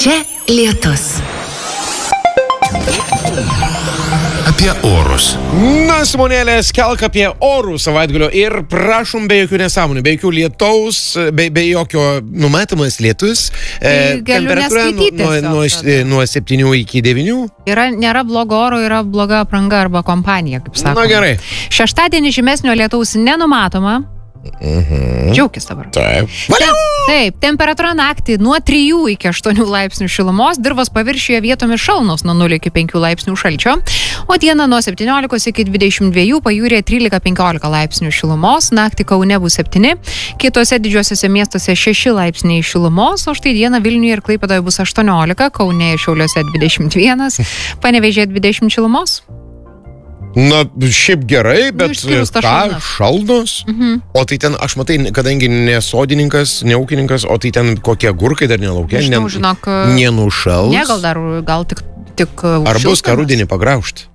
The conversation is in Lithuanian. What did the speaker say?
Čia lietus. Apie orus. Na, Simonėlė, skelk apie orų savaitgalio ir prašom be jokių nesąmonių, be jokių lietaus, be jokio numatomas lietus. Temperatūra nuo 7 iki 9. Nėra blogo oro, yra bloga apranga arba kompanija, kaip sakoma. Na gerai. Šeštadienį žymesnio lietaus nenumatoma. Džiaukis dabar. Taip, temperatūra naktį nuo 3 iki 8 laipsnių šilumos, dirvos paviršiuje vietomis šalnos nuo 0 iki 5 laipsnių šalčio, o dieną nuo 17 iki 22, pajūryje 13-15 laipsnių šilumos, naktį Kaune bus 7, kitose didžiosiuose miestuose 6 laipsniai šilumos, o štai dieną Vilniuje ir Klaipėdoje bus 18, Kaune ir Šiauliuose 21, Panevėžyje 20 šilumos. Na, šiaip gerai, bet ką, šalnos? O tai ten, aš matai, kadangi nesodininkas, neūkininkas, o tai ten kokie agurkai dar nelaukia, Nežinau, žinok, nenušals. Ne, gal tik Ar bus ką rudenį pagraužti?